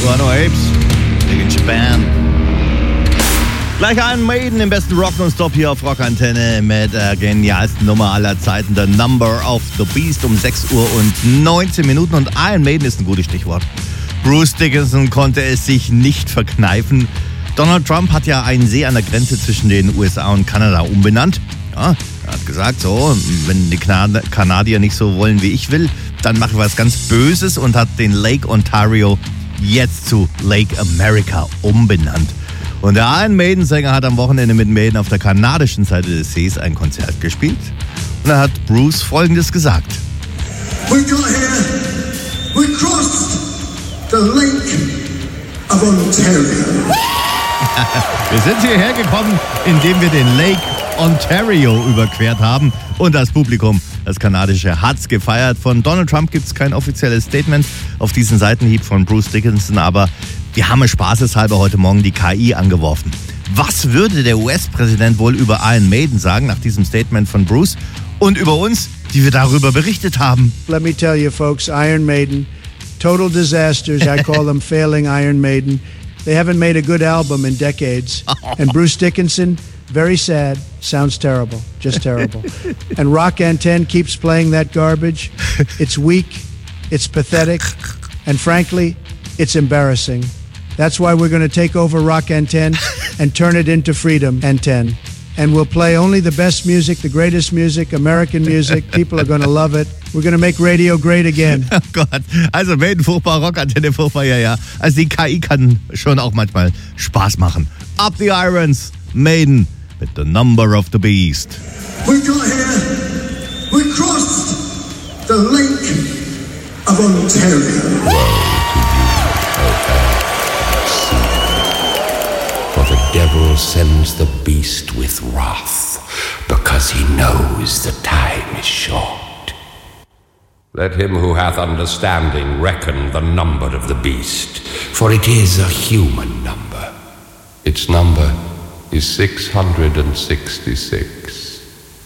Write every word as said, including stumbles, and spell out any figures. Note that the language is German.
Guano Apes, Big in Japan. Gleich Iron Maiden im besten Rock non-stop hier auf Rockantenne mit der genialsten Nummer aller Zeiten, The Number of the Beast, um sechs Uhr und neunzehn Minuten. Und Iron Maiden ist ein gutes Stichwort. Bruce Dickinson konnte es sich nicht verkneifen. Donald Trump hat ja einen See an der Grenze zwischen den U S A und Kanada umbenannt. Ja, er hat gesagt, so, wenn die Kanad- Kanadier nicht so wollen, wie ich will, dann mache ich was ganz Böses und hat den Lake Ontario jetzt zu Lake America umbenannt. Und der Iron Maiden-Sänger hat am Wochenende mit Maiden auf der kanadischen Seite des Sees ein Konzert gespielt. Und da hat Bruce Folgendes gesagt. We got here, we crossed the Lake of Ontario. Wir sind hierher gekommen, indem wir den Lake Ontario überquert haben. Und das Publikum, das kanadische, hat's gefeiert. Von Donald Trump gibt's kein offizielles Statement auf diesen Seitenhieb von Bruce Dickinson, aber wir haben spaßeshalber heute Morgen die K I angeworfen. Was würde der U S-Präsident wohl über Iron Maiden sagen nach diesem Statement von Bruce und über uns, die wir darüber berichtet haben? Let me tell you folks, Iron Maiden, total disasters. I call them failing Iron Maiden. They haven't made a good album in decades. And Bruce Dickinson, very sad, sounds terrible, just terrible. And Rock Antenne keeps playing that garbage. It's weak, it's pathetic, and frankly, it's embarrassing. That's why we're going to take over Rock Antenne and turn it into Freedom Antenne. And we'll play only the best music, the greatest music, American music. People are going to love it. We're going to make radio great again. Oh Gott, also Maiden furchtbar, Rockantenne furchtbar, ja, ja. Also die K I kann schon auch manchmal Spaß machen. Up the Irons, Maiden mit The Number of the Beast. We got here, we crossed the Lake of Ontario. Woe to you, O earth, sea. For the devil sends the beast with wrath, because he knows the time is short. Let him who hath understanding reckon the number of the beast, for it is a human number. Its number is six hundred sixty-six.